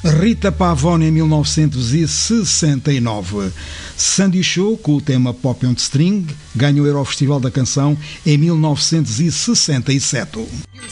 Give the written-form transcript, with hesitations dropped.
Rita Pavone em 1969. Sandy Shaw, com o tema Pop on the String, ganhou o Eurofestival da Canção em 1967.